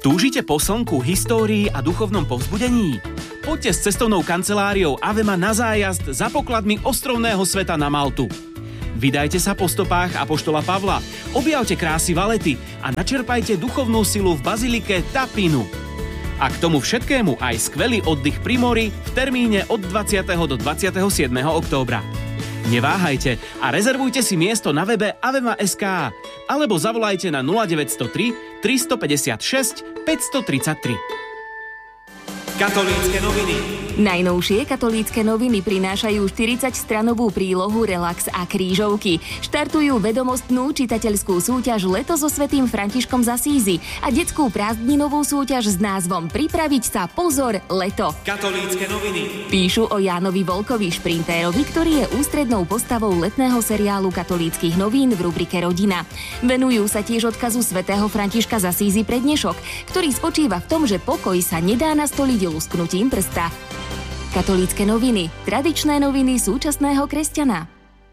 Túžite po slnku, histórii a duchovnom povzbudení? Poďte s cestovnou kanceláriou Avema na zájazd za pokladmi ostrovného sveta na Maltu. Vydajte sa po stopách apoštola Pavla, objavte krásy Valety a načerpajte duchovnú silu v bazilike Tapinu. A k tomu všetkému aj skvelý oddych pri mori v termíne od 20. do 27. októbra. Neváhajte a rezervujte si miesto na webe avema.sk alebo zavolajte na 0903 356 533. Katolícke noviny. Najnovšie katolícke noviny prinášajú 40-stranovú prílohu Relax a krížovky. Štartujú vedomostnú čitateľskú súťaž Leto so svätým Františkom z Asízy a detskú prázdninovú súťaž s názvom Pripraviť sa, pozor, leto. Katolícke noviny. Píšu o Jánovi Volkovi, šprintérovi, ktorý je ústrednou postavou letného seriálu katolíckych novín v rubrike Rodina. Venujú sa tiež odkazu svätého Františka z Asízy pre dnešok, ktorý spočíva v tom, že pokoj sa nedá nastoliť lusknutím prsta. Katolícke noviny. Tradičné noviny súčasného kresťana.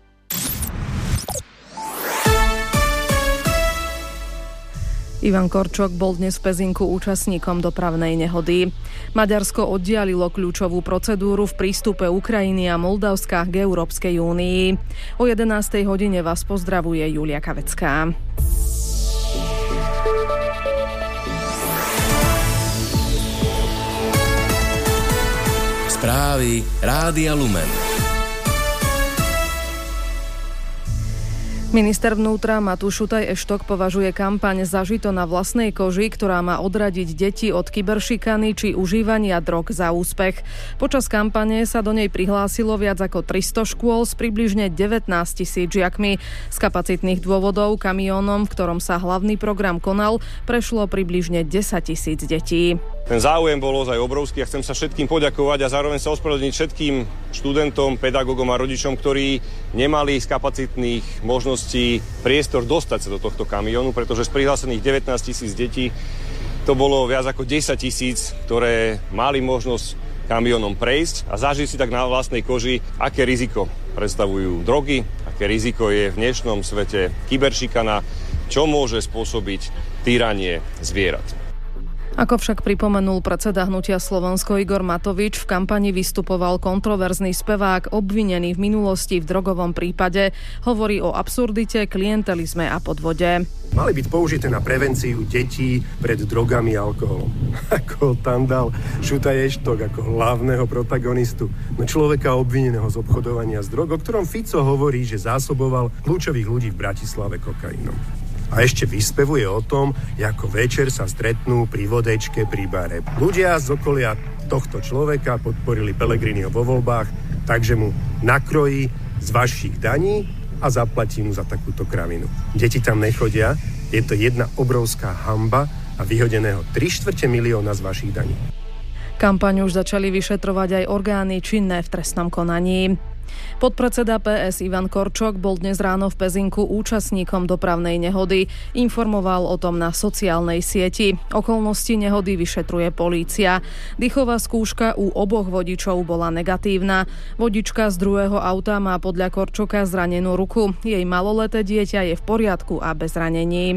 Ivan Korčok bol dnes v Pezinku účastníkom dopravnej nehody. Maďarsko oddialilo kľúčovú procedúru v prístupe Ukrajiny a Moldavska k Európskej únii. O 11:00 hodine vás pozdravuje Julia Kavecká. Správy Rádia Lumen. Minister vnútra Matúš Šutaj Eštok považuje kampaň Zažito na vlastnej koži, ktorá má odradiť deti od kyberšikany či užívania drog, za úspech. Počas kampane sa do nej prihlásilo viac ako 300 škôl s približne 19 000 žiakmi. Z kapacitných dôvodov kamiónom, v ktorom sa hlavný program konal, prešlo približne 10 000 detí. Ten záujem bol ozaj obrovský a chcem sa všetkým poďakovať a zároveň sa ospravedlniť všetkým študentom, pedagógom a rodičom, ktorí nemali z kapacitných možností priestor dostať sa do tohto kamiónu, pretože z prihlásených 19 000 detí to bolo viac ako 10 000, ktoré mali možnosť kamiónom prejsť a zažiť si tak na vlastnej koži, aké riziko predstavujú drogy, aké riziko je v dnešnom svete kyberšikana, čo môže spôsobiť týranie zvierat. Ako však pripomenul predseda hnutia Slovensko Igor Matovič, v kampani vystupoval kontroverzný spevák obvinený v minulosti v drogovom prípade. Hovorí o absurdite, klientelizme a podvode. Mali byť použité na prevenciu detí pred drogami a alkoholom. Ako tam dal Šutaj Eštok ako hlavného protagonistu, no človeka obvineného z obchodovania s drogou, o ktorom Fico hovorí, že zásoboval kľúčových ľudí v Bratislave kokainom. A ešte vyspevuje o tom, ako večer sa stretnú pri vodečke pri bare. Ľudia z okolia tohto človeka podporili Pellegriniho vo voľbách, takže mu nakrojí z vašich daní a zaplatí mu za takúto kravinu. Deti tam nechodia, je to jedna obrovská hanba a vyhodeného 3/4 milióna z vašich daní. Kampaň už začali vyšetrovať aj orgány činné v trestnom konaní. Podpredseda PS Ivan Korčok bol dnes ráno v Pezinku účastníkom dopravnej nehody. Informoval o tom na sociálnej sieti. Okolnosti nehody vyšetruje polícia. Dýchová skúška u oboch vodičov bola negatívna. Vodička z druhého auta má podľa Korčoka zranenú ruku. Jej maloleté dieťa je v poriadku a bez zranení.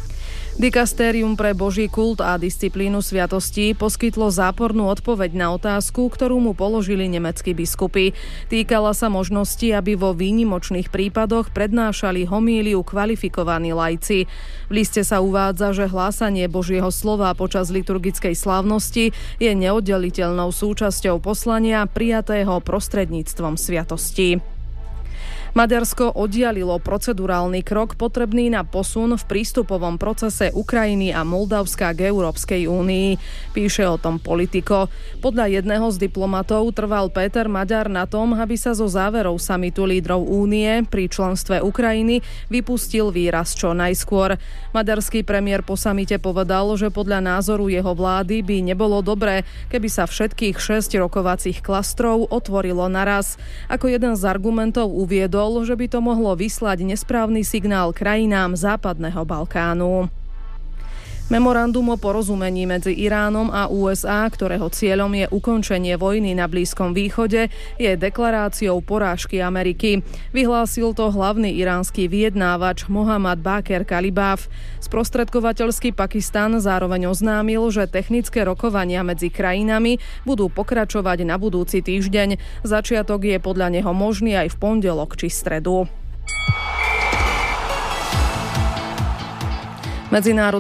Dikastérium pre Boží kult a disciplínu sviatostí poskytlo zápornú odpoveď na otázku, ktorú mu položili nemeckí biskupy. Týkala sa možnosti, aby vo výnimočných prípadoch prednášali homíliu kvalifikovaní laici. V liste sa uvádza, že hlásanie Božieho slova počas liturgickej slávnosti je neoddeliteľnou súčasťou poslania prijatého prostredníctvom sviatostí. Maďarsko oddialilo procedurálny krok potrebný na posun v prístupovom procese Ukrajiny a Moldavska k Európskej únii. Píše o tom Politico. Podľa jedného z diplomatov trval Péter Maďar na tom, aby sa zo záverov samitu lídrov únie pri členstve Ukrajiny vypustil výraz čo najskôr. Maďarský premiér po samite povedal, že podľa názoru jeho vlády by nebolo dobré, keby sa všetkých 6 rokovacích klastrov otvorilo naraz. Ako jeden z argumentov uviedol, že by to mohlo vyslať nesprávny signál krajinám Západného Balkánu. Memorandum o porozumení medzi Iránom a USA, ktorého cieľom je ukončenie vojny na Blízkom východe, je deklaráciou porážky Ameriky. Vyhlásil to hlavný iránsky vyjednávač Mohammad Baqir Kalibaf. Sprostredkovateľský Pakistan zároveň oznámil, že technické rokovania medzi krajinami budú pokračovať na budúci týždeň. Začiatok je podľa neho možný aj v pondelok či stredu.